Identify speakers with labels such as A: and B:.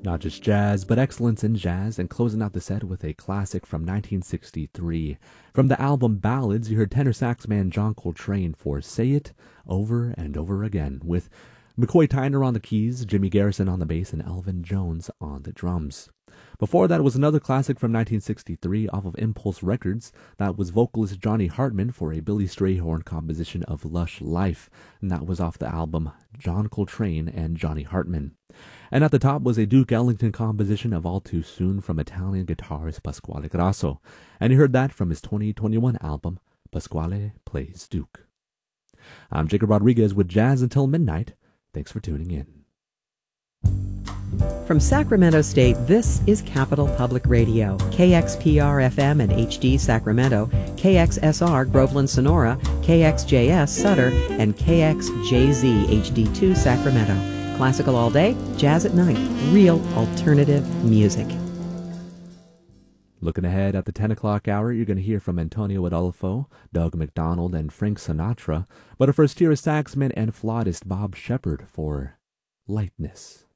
A: Not just jazz, but excellence in jazz, and closing out the set with a classic from 1963. From the album Ballads, you heard tenor sax man John Coltrane for Say It Over and Over Again, with McCoy Tyner on the keys, Jimmy Garrison on the bass, and Elvin Jones on the drums. Before that was another classic from 1963 off of Impulse Records. That was vocalist Johnny Hartman for a Billy Strayhorn composition of Lush Life, and that was off the album John Coltrane and Johnny Hartman. And at the top was a Duke Ellington composition of All Too Soon from Italian guitarist Pasquale Grasso, and you heard that from his 2021 album Pasquale Plays Duke. I'm Jacob Rodriguez with Jazz Until Midnight. Thanks for tuning in.
B: From Sacramento State, this is Capital Public Radio, KXPR-FM and HD Sacramento, KXSR Groveland Sonora, KXJS Sutter, and KXJZ HD2 Sacramento. Classical all day, jazz at night, real alternative music.
A: Looking ahead at the 10 o'clock hour, you're going to hear from Antonio Adolfo, Doug McDonald, and Frank Sinatra. But first, here is saxman and flautist Bob Shepard for Lightness.